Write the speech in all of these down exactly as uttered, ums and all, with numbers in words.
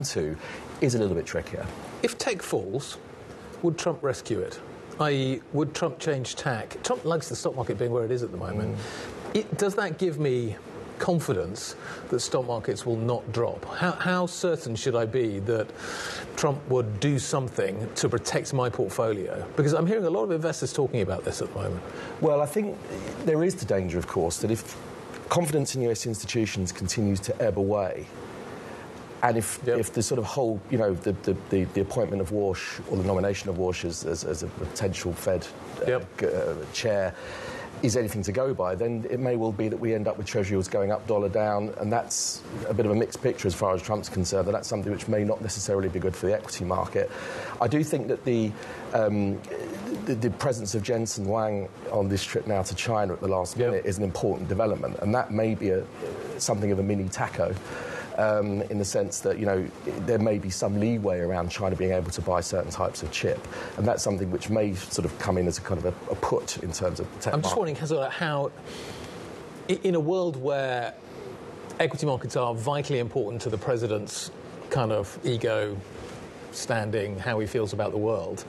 to is a little bit trickier. If tech falls, would Trump rescue it? that is, would Trump change tack? Trump likes the stock market being where it is at the moment. Mm. It, does that give me confidence that stock markets will not drop? How, how certain should I be that Trump would do something to protect my portfolio? Because I'm hearing a lot of investors talking about this at the moment. Well, I think there is the danger, of course, that if confidence in U S institutions continues to ebb away, and if, yep. if the sort of whole, you know, the, the, the, the appointment of Warsh or the nomination of Warsh as, as, as a potential Fed uh, yep. uh, chair is anything to go by, then it may well be that we end up with Treasury yields going up, dollar down, and that's a bit of a mixed picture as far as Trump's concerned, and that's something which may not necessarily be good for the equity market. I do think that the, um, the, the presence of Jensen Huang on this trip now to China at the last minute yep. is an important development, and that may be a, something of a mini taco. Um, in the sense that, you know, there may be some leeway around China being able to buy certain types of chip. And that's something which may sort of come in as a kind of a, a put in terms of tech I'm just market. wondering how, in a world where equity markets are vitally important to the president's kind of ego standing, how he feels about the world,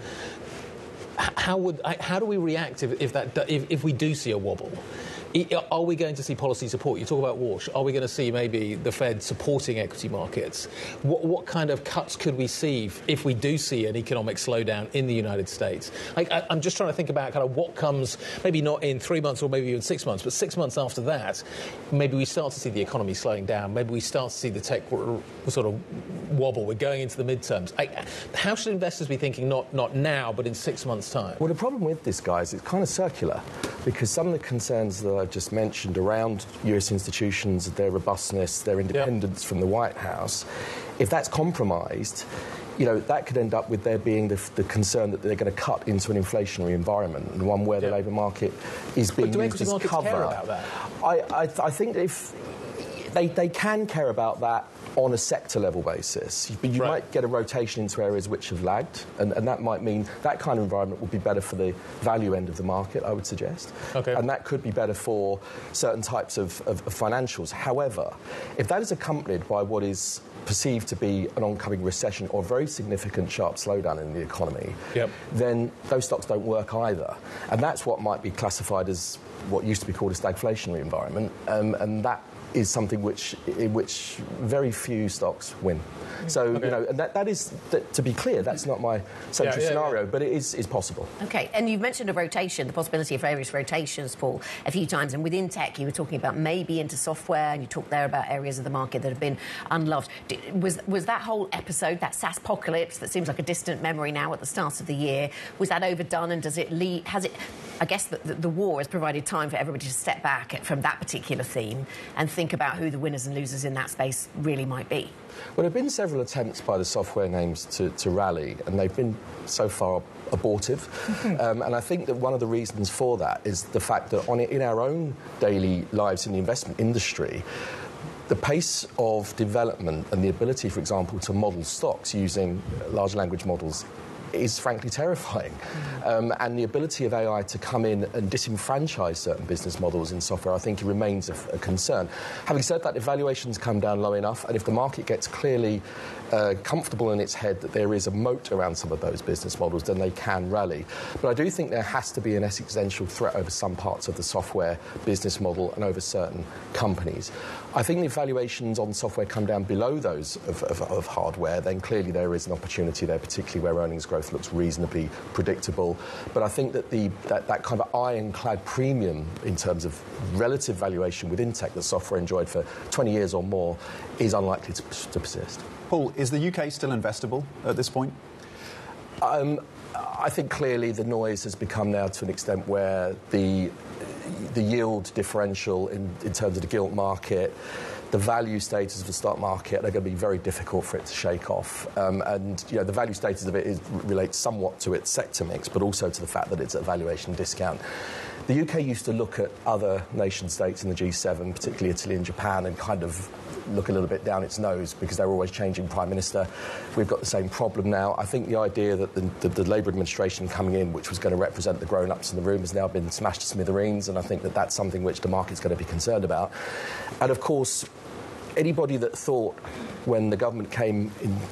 how would how do we react if, if, that, if, if we do see a wobble? Are we going to see policy support? You talk about Warsh. Are we going to see maybe the Fed supporting equity markets? What, what kind of cuts could we see if we do see an economic slowdown in the United States? Like, I, I'm just trying to think about kind of what comes, maybe not in three months or maybe even six months, but six months after that, maybe we start to see the economy slowing down. Maybe we start to see the tech sort of wobble. We're going into the midterms. Like, how should investors be thinking, not, not now, but in six months' time? Well, the problem with this, guys, it's kind of circular, because some of the concerns that I've just mentioned around U S institutions, their robustness, their independence yep. from the White House, if that's compromised, you know, that could end up with there being the, the concern that they're going to cut into an inflationary environment, and one where yep. the labour market is being but do used as markets cover. Care about that? I, I, I think if they, they can care about that on a sector-level basis. But you right. might get a rotation into areas which have lagged, and, and that might mean that kind of environment would be better for the value end of the market, I would suggest. Okay. And that could be better for certain types of, of, of financials. However, if that is accompanied by what is perceived to be an oncoming recession or a very significant sharp slowdown in the economy, yep. then those stocks don't work either. And that's what might be classified as what used to be called a stagflationary environment, um, and that is something which in which very few stocks win. So, okay. you know, and that, that is, that, to be clear, that's not my central yeah, yeah, scenario, yeah. but it is, is possible. OK, and you've mentioned a rotation, the possibility of various rotations, Paul, a few times, and within tech you were talking about maybe into software, and you talked there about areas of the market that have been unloved. Was, was that whole episode, that SaaSpocalypse, that seems like a distant memory now at the start of the year, was that overdone, and does it lead, has it, I guess the, the, the war has provided time for everybody to step back from that particular theme and think about who the winners and losers in that space really might be? Well, there have been several attempts by the software names to, to rally, and they've been so far abortive. um, and I think that one of the reasons for that is the fact that on in our own daily lives in the investment industry, the pace of development and the ability, for example, to model stocks using large language models is frankly terrifying. Um, and the ability of A I to come in and disenfranchise certain business models in software, I think it remains a, a concern. Having said that, if valuations come down low enough, and if the market gets clearly uh, comfortable in its head that there is a moat around some of those business models, then they can rally. But I do think there has to be an existential threat over some parts of the software business model and over certain companies. I think if valuations on software come down below those of, of, of hardware, then clearly there is an opportunity there, particularly where earnings growth looks reasonably predictable. But I think that the that, that kind of ironclad premium in terms of relative valuation within tech that software enjoyed for twenty years or more is unlikely to, to persist. Paul, is the U K still investable at this point? Um, I think clearly the noise has become now to an extent where the the yield differential in, in terms of the gilt market, the value status of the stock market are going to be very difficult for it to shake off. Um, and, you know, the value status of it is, relates somewhat to its sector mix, but also to the fact that it's at a valuation discount. The U K used to look at other nation-states in the G seven, particularly Italy and Japan, and kind of look a little bit down its nose because they were always changing prime minister. We've got the same problem now. I think the idea that the, the, the Labour administration coming in, which was going to represent the grown-ups in the room, has now been smashed to smithereens, and I think that that's something which the market's going to be concerned about. And, of course, anybody that thought when the government came in